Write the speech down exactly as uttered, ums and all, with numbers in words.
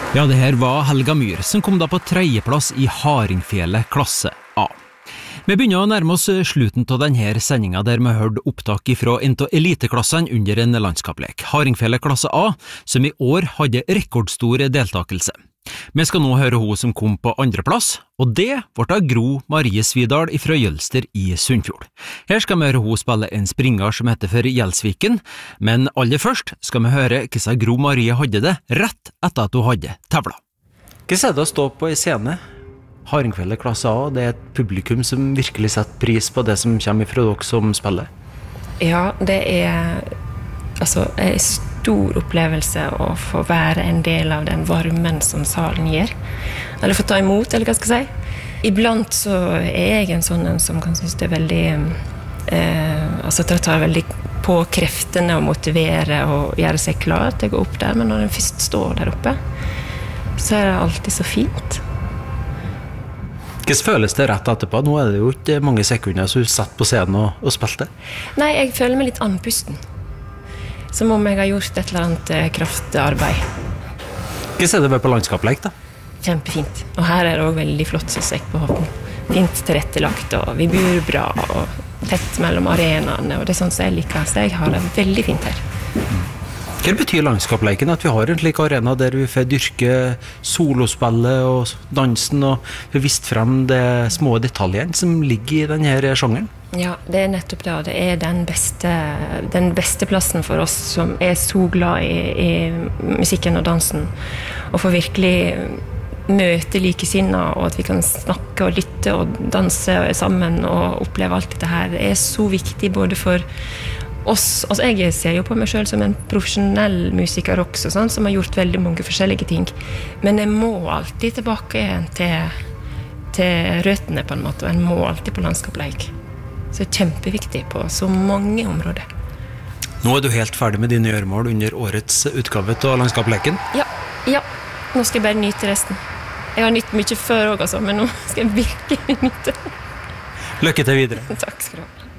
Ja, det her var Helga Myhr, som kom da på tredjeplass i Hardingfjellet klasse A. Vi begynner å nærme oss slutten av denne sendingen der vi hørte opptak fra en av eliteklassene under en landskapslek, Hardingfjellet klasse A, som i år hadde rekordstor deltakelse. Vi skal nå høre hun som kom på andre plass, og det ble da Gro Marie Svidal fra Jølster i Sunnfjord. Her skal vi høre hun spille en springer som heter for Gjelsviken, men aller først skal vi høre hvordan Gro Marie hadde det rett etter at hun hadde tevla. Hvordan er det å stå på en scene? Hardingfjellet klasse A, det er et publikum som virkelig setter pris på det som kommer fra dere som spiller. Ja, det er altså en stor opplevelse å få være en del av den varmen som salen gir. Eller få ta imot, eller hva skal jeg si. Iblant så er jeg en sånn en som kan synes det er veldig eh, altså det tar veldig på kreftene å motivere og gjøre seg klar til å gå opp der, men når den først står der oppe, så er det alltid så fint. Hvordan føles det rett etterpå? Nå er det jo ikke mange sekunder så du satt på scenen og, og spilte. Nei, jeg føler meg litt andpusten. Som om jeg har gjort et eller annet kraftarbeid. Hvordan er det på landskapslek da? Kjempefint. Og her er det også veldig flott synes jeg på Hovden. Fint tilrettelagt, og vi bor bra, og tett mellom arenaene, og det er sånn som jeg liker. Så jeg har det veldig fint her. Hva betyr landskapsleken? At vi har en slik arena der vi får dyrke solospillet og dansen, og får vist frem de små detaljene som ligger i denne sjangeren? Ja, det er nettopp det. Det er den beste, den beste plassen for oss som er så glad i, i musikken og dansen. Og få virkelig møte likesinna, og at vi kan snakke og lytte og danse sammen og oppleve alt dette her. Det er så viktig både for oss, altså jeg ser jo på meg selv som en profesjonell musiker også, sånn, som har gjort veldig mange forskjellige ting. Men jeg må alltid tilbake til, til røtene på en måte, og jeg må alltid på landskapsleik. Så det er kjempeviktig på så mange områder. Nå er du helt ferdig med dine gjøremål under årets utgave av landskapsleken? Ja, ja. Nå skal jeg bare nyte resten. Jeg har nytt mye før også, men nå skal jeg virkelig nyte. Lykke til videre. Takk skal du ha.